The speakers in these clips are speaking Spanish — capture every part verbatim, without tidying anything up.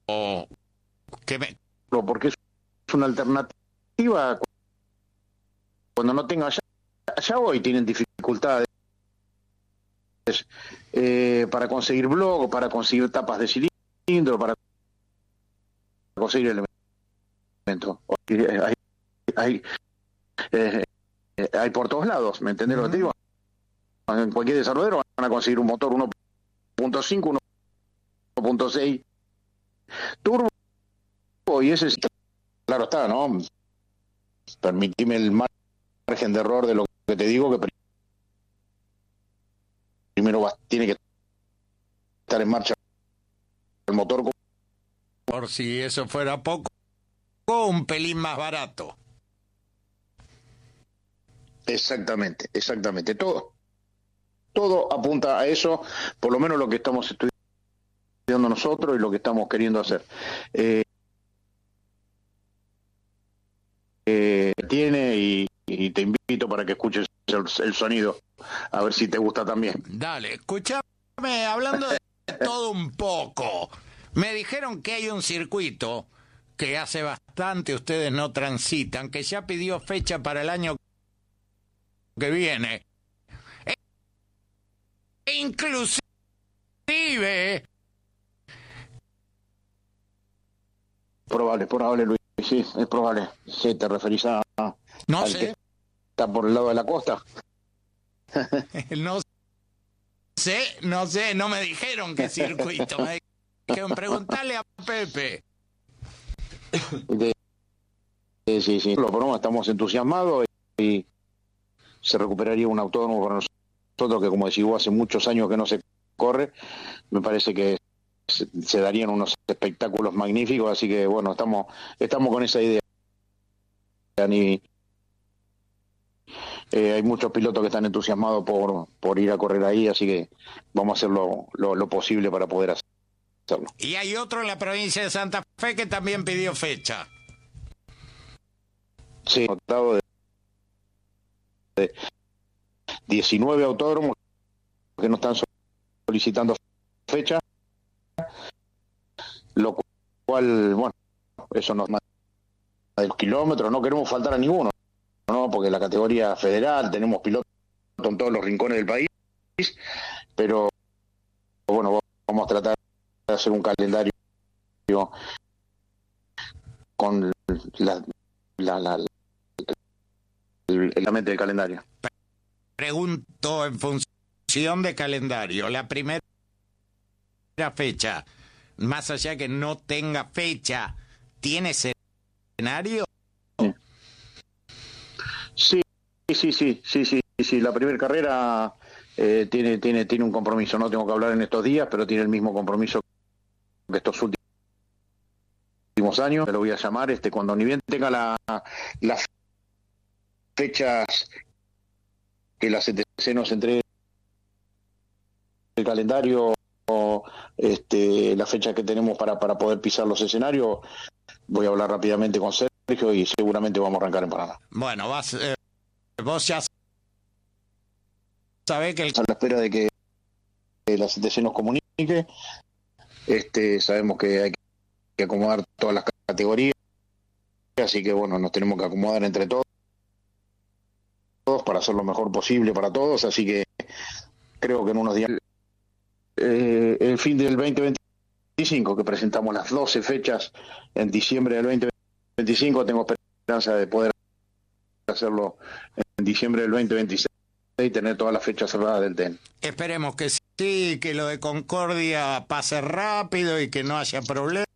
o que me... porque es una alternativa cuando no tenga allá, allá hoy tienen dificultades eh, para conseguir blog, para conseguir tapas de cilindro, para conseguir elementos. Hay, hay, eh, hay por todos lados, ¿me entendés uh-huh. lo que te digo? En cualquier desarrollador van a conseguir un motor uno punto cinco, uno punto seis turbo, y ese claro está, ¿no? Permitime el margen de error de lo que te digo, que primero va, tiene que estar en marcha el motor. Por si eso fuera poco, un pelín más barato. Exactamente, exactamente. Todo, todo apunta a eso, por lo menos lo que estamos estudiando nosotros y lo que estamos queriendo hacer. Eh, eh, tiene y, y te invito para que escuches el, el sonido, a ver si te gusta también. Dale, escúchame, hablando de todo un poco. Me dijeron que hay un circuito que hace bastante ustedes no transitan, que ya pidió fecha para el año que viene. E inclusive probable, probable, Luis, sí, es probable. Sí, te referís a no al sé. que está por el lado de la costa. No sé, no sé, no me dijeron qué circuito, me dijeron preguntarle a Pepe. Sí, sí, sí, lo ponemos, estamos entusiasmados y se recuperaría un autódromo para nosotros que, como decís vos, hace muchos años que no se corre. Me parece que se, se darían unos espectáculos magníficos, así que bueno, estamos estamos con esa idea. Y, eh, hay muchos pilotos que están entusiasmados por, por ir a correr ahí, así que vamos a hacer lo, lo, lo posible para poder hacerlo. Y hay otro en la provincia de Santa Fe que también pidió fecha. Sí, notado de, de diecinueve autódromos que no están solicitando fecha, lo cual, bueno, eso nos manda de los kilómetros, no queremos faltar a ninguno, ¿no? Porque la categoría federal tenemos pilotos en todos los rincones del país, pero bueno, vamos a tratar de hacer un calendario con la la, la, la el, el, mente del calendario. Pregunto en función de calendario, la primera fecha, más allá que no tenga fecha, ¿tiene escenario? Sí, sí, sí, sí, sí, sí, la primera carrera eh, tiene, tiene, tiene un compromiso, no tengo que hablar en estos días, pero tiene el mismo compromiso que estos últimos años. Me lo voy a llamar, este, cuando ni bien tenga la, las fechas que la C T C nos entregue el calendario, este, la fecha que tenemos para, para poder pisar los escenarios, voy a hablar rápidamente con Sergio y seguramente vamos a arrancar en Paraná. Bueno, vas, eh, vos ya sabés que el... a la espera de que la C T C nos comunique, este, sabemos que hay que acomodar todas las categorías, así que bueno, nos tenemos que acomodar entre todos para hacer lo mejor posible para todos, así que creo que en unos días, eh, el fin del veinte veinticinco, que presentamos las doce fechas en diciembre del veinte veinticinco, tengo esperanza de poder hacerlo en diciembre del veinte veintiséis y tener todas las fechas cerradas del T E N. Esperemos que sí, que lo de Concordia pase rápido y que no haya problemas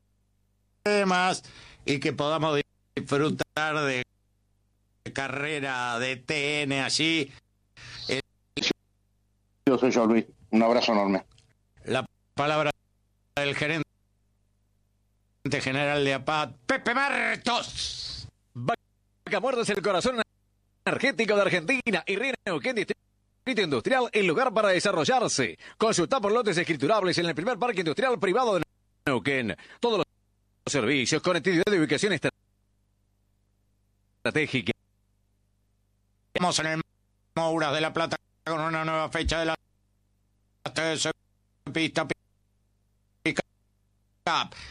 y que podamos disfrutar de carrera de T N allí. Eh, Yo soy yo, Luis. Un abrazo enorme. La palabra del gerente general de A P A T, Pepe Martos. Vaca Muerta es el corazón energético de Argentina y Río Neuquén Distrito Industrial, el lugar para desarrollarse. Consulta por lotes escriturables en el primer parque industrial privado de Neuquén. Todos los servicios, conectividad de ubicación estratégica. Estamos en el Mouras de la Plata con una nueva fecha de la pista pick-up.